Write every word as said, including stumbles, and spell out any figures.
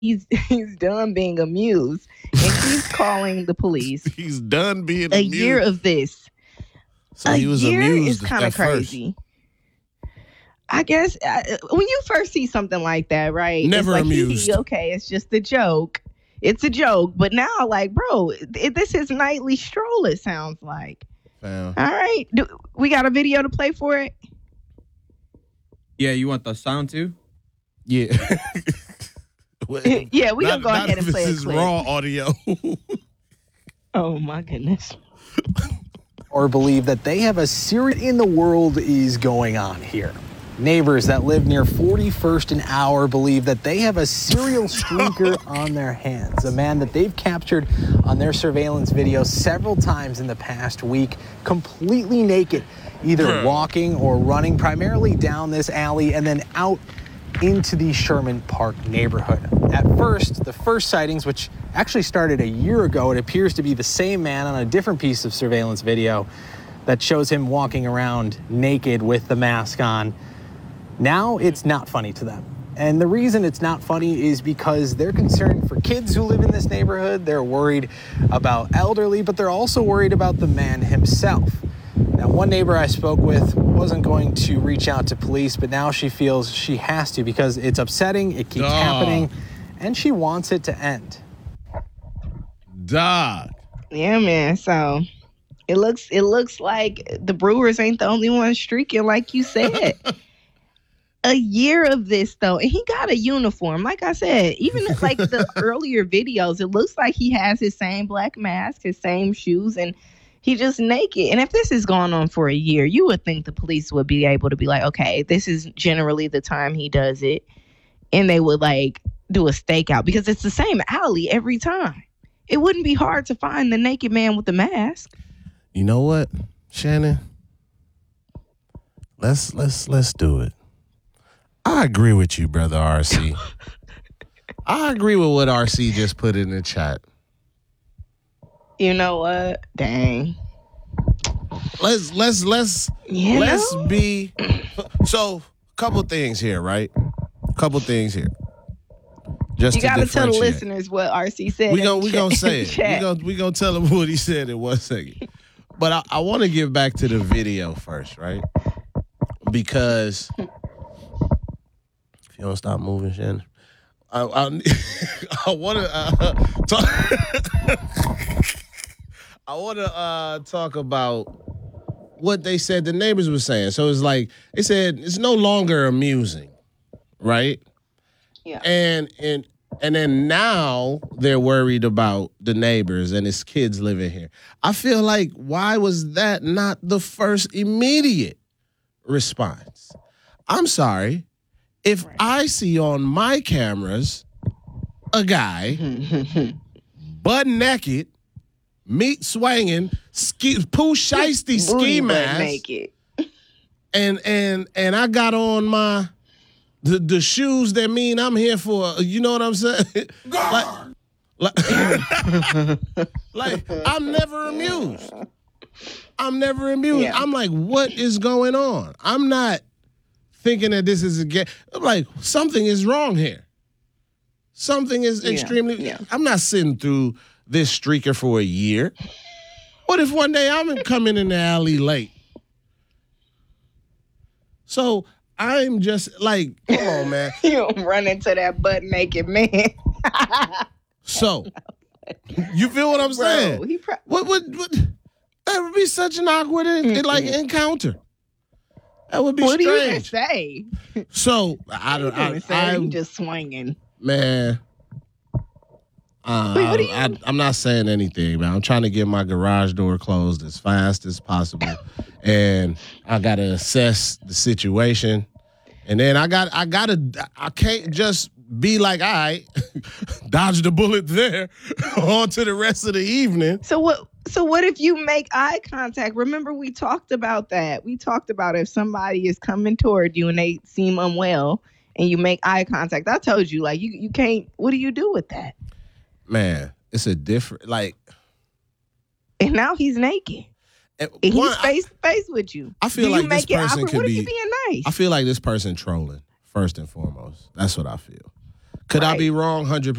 he's he's done being amused, and he's calling the police. He's done being a amused. year of this. So a he was year amused is kind of crazy. First. I guess uh, when you first see something like that, right? Never it's like, amused. He, okay, it's just a joke. It's a joke. But now, like, bro, it, this is nightly stroll, it sounds like. Damn. All right. Do, we got a video to play for it? Yeah, you want the sound too? Yeah. Well, yeah, we not, gonna go ahead and play this a is clip. raw audio. Oh my goodness. Or believe that they have a serious in the world is going on here. Neighbors that live near forty-first and Hour believe that they have a serial streaker on their hands. A man that they've captured on their surveillance video several times in the past week, completely naked, either walking or running primarily down this alley and then out into the Sherman Park neighborhood. At first, the first sightings, which actually started a year ago, it appears to be the same man on a different piece of surveillance video that shows him walking around naked with the mask on. Now it's not funny to them. And the reason it's not funny is because they're concerned for kids who live in this neighborhood. They're worried about elderly, but they're also worried about the man himself. Now, one neighbor I spoke with wasn't going to reach out to police, but now she feels she has to because it's upsetting, it keeps Dog. happening, and she wants it to end. Dog. Yeah, man. So it looks it looks like the Brewers ain't the only one streaking, like you said. A year of this, though, and he got a uniform. Like I said, even like the earlier videos, it looks like he has his same black mask, his same shoes, and he just naked. And if this is going on for a year, you would think the police would be able to be like, okay, this is generally the time he does it. And they would like do a stakeout because it's the same alley every time. It wouldn't be hard to find the naked man with the mask. You know what, Shannon? Let's let's let's do it. I agree with you, brother R C. I agree with what R C just put in the chat. You know what? Dang. Let's let's let's You let's know? be so couple things here, right? Couple things here. Just You to got to tell the differentiate. listeners what R C said. We in gonna the we chat- gonna say it. chat. We gonna we gonna tell him what he said in one second. But I, I want to get back to the video first, right? Because if you don't stop moving, Shannon, I I, I want to uh, talk. I want to uh, talk about what they said the neighbors were saying. So it's like they said it's no longer amusing, right? Yeah. And and and then now they're worried about the neighbors and his kids living here. I feel like why was that not the first immediate response? I'm sorry. If Right. I see on my cameras a guy butt naked, meat swinging, ski, poo shiesty ski Booty butt mask, naked. and and and I got on my the the shoes that mean I'm here for. You know what I'm saying? like, like, like I'm never amused. I'm never amused. Yeah. I'm like, what is going on? I'm not thinking that this is a game. I'm like, something is wrong here. Something is Yeah, extremely. yeah. I'm not sitting through this streaker for a year. What if one day I'm coming in the alley late? So I'm just like, come on, man. You don't run into that butt naked man. So you feel what I'm saying? Bro, he pro- What would what, that would be such an awkward in, like encounter. That would be what do you even strange. say? So I You don't. didn't I, say I, you just swinging. man. Uh, Wait, what do you- I, I, I'm not saying anything, man. I'm trying to get my garage door closed as fast as possible, and I gotta assess the situation, and then I got I gotta I can't just be like, all right, dodge the bullet there, on to the rest of the evening. So what? So what if you make eye contact? Remember we talked about that. We talked about if somebody is coming toward you and they seem unwell, and you make eye contact. I told you, like you you can't. What do you do with that? Man, it's a different like. And now he's naked. And And one, he's face to face with you. I feel Do like you this make it person awkward? could What if be- you being nice? I feel like this person trolling first and foremost. That's what I feel. Could I Right. be wrong? Hundred.